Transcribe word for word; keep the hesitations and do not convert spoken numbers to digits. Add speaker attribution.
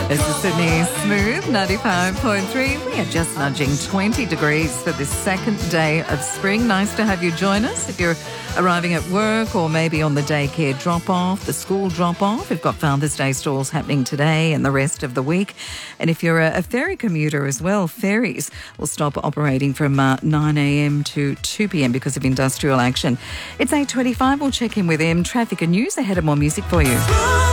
Speaker 1: This is Sydney Smooth, ninety-five point three. We are just nudging twenty degrees for this second day of spring. Nice to have you join us. If you're arriving at work or maybe on the daycare drop-off, the school drop-off, we've got Father's Day stalls happening today and the rest of the week. And if you're a, a ferry commuter as well, ferries will stop operating from uh, nine a.m. to two p.m. because of industrial action. It's eight twenty-five. We'll check in with M. Traffic and news ahead of more music for you.